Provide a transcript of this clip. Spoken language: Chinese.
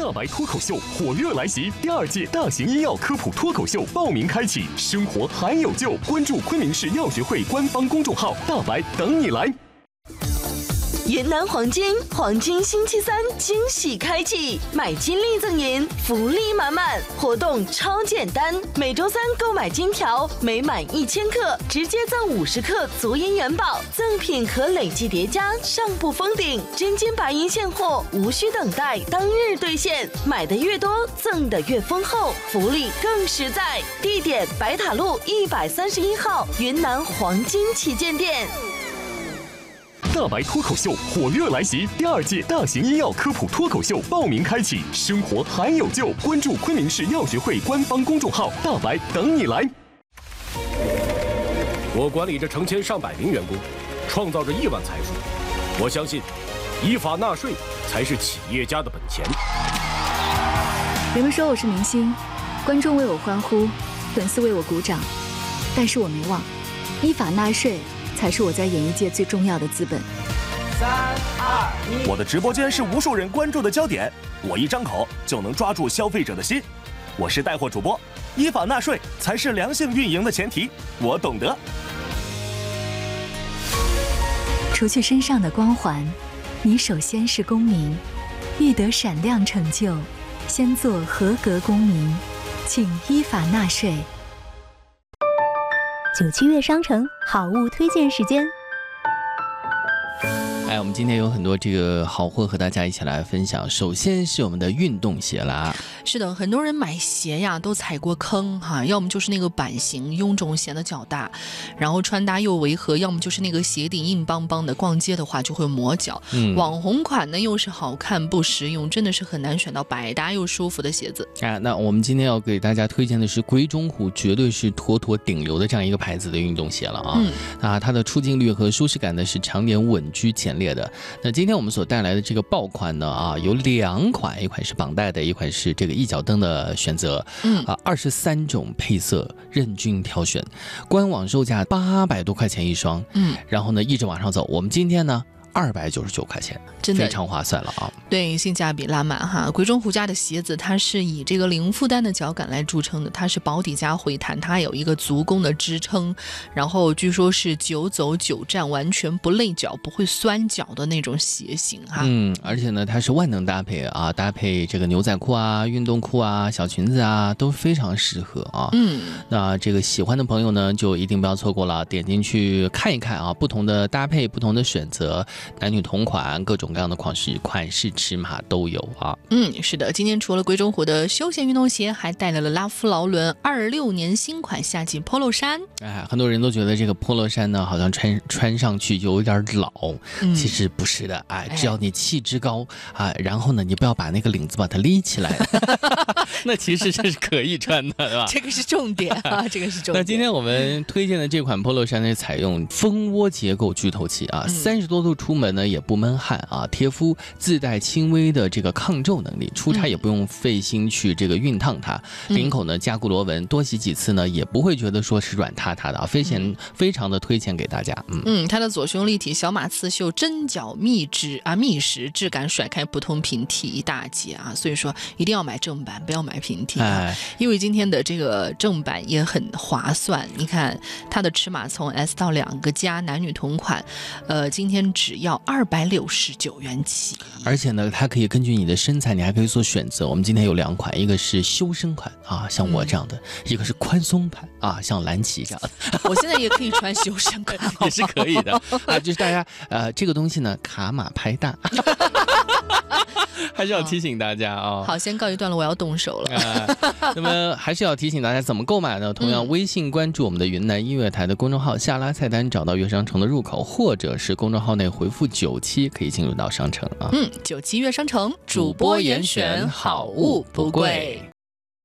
大白脱口秀火热来袭，第2届大型医药科普脱口秀报名开启，生活还有救，关注昆明市药学会官方公众号，大白等你来。 云南黄金星期3惊喜开启，买金利赠银，福利满满，活动超简单，每周3购买金条，每满1000克直接赠50克足银元宝，赠品可累计叠加，上不封顶，真金白银现货，无需等待，当日兑现，买的越多，赠的越丰厚，福利更实在。地点：白塔路131号云南黄金旗舰店。 大白脱口秀火热来袭，第2届大型医药科普脱口秀报名开启，生活还有救，关注昆明市药学会官方公众号，大白等你来。 我管理着成千上百名员工，创造着亿万财富。我相信，依法纳税才是企业家的本钱。 人们说我是明星，观众为我欢呼，粉丝为我鼓掌，但是我没忘，依法纳税才是我在演艺界最重要的资本。 3、2、1， 我的直播间是无数人关注的焦点，我一张口就能抓住消费者的心。我是带货主播，依法纳税才是良性运营的前提，我懂得。 除去身上的光环，你首先是公民，欲得闪亮成就，先做合格公民，请依法纳税。 97月商城好物推荐时间。 我们今天有很多这个好货和大家一起来分享。首先是我们的运动鞋啦。 是的，很多人买鞋呀都踩过坑哈，要么就是那个版型臃肿显得脚大，然后穿搭又违和，要么就是那个鞋底硬邦邦的，逛街的话就会磨脚。网红款呢又是好看不实用，真的是很难选到百搭又舒服的鞋子。 那我们今天要给大家推荐的是鬼冢虎，绝对是妥妥顶流的这样一个牌子的运动鞋了啊。它的出镜率和舒适感呢是常年稳居前列的。那今天我们所带来的这个爆款呢有2款，一款是绑带的，一款是这个一脚蹬的选择。23种配色任君挑选，官网售价800多块钱一双。然后呢一直往上走，我们今天呢299块钱，真的非常划算了啊！ 对，性价比拉满哈。鬼冢虎家的鞋子，它是以这个零负担的脚感来著称的，它是保底加回弹，它有一个足弓的支撑，然后据说是9走9站，完全不累脚，不会酸脚的那种鞋型哈。 而且呢，它是万能搭配啊，搭配这个牛仔裤啊、运动裤啊、小裙子啊，都非常适合啊。那这个喜欢的朋友呢，就一定不要错过了，点进去看一看啊，不同的搭配，不同的选择。男女同款，各种各样的款式尺码都有啊。 是的，今天除了鬼冢虎的休闲运动鞋，还带来了拉夫劳伦26年新款夏季 polo 衫。 很多人都觉得这个 polo 衫呢，好像穿上去就有点老，其实不是的，只要你气质高然后呢，你不要把那个领子把它立起来，那其实这是可以穿的，对吧？ 这个是重点啊，这个是重点。 那今天我们推荐的这款 polo 衫呢，采用蜂窝结构剧透器30多度出门呢也不闷汗啊，贴肤自带轻微的这个抗皱能力，出差也不用费心去这个熨烫它。领口呢加固螺纹，多洗几次呢也不会觉得说是软塌塌的非常的推荐给大家。 它的左胸立体小马刺绣针脚密实，质感甩开普通平替一大截啊，所以说一定要买正版，不要买平替因为今天的这个正版也很划算。你看它的尺码从 S 到2个加，男女同款，今天只要269元起， 而且呢，它可以根据你的身材，你还可以做选择。我们今天有2款，一个是修身款像我这样的，一个是宽松款像蓝旗这样的。 我现在也可以穿修身款， 也是可以的就是大家这个东西呢，卡码拍大。还是要提醒大家好，先告一段落，我要动手了。 那么还是要提醒大家怎么购买呢？同样，微信关注我们的云南音乐台的公众号，下拉菜单找到乐商城的入口，或者是公众号内回复97可以进入到商城97 乐商城主播严选，好物不贵。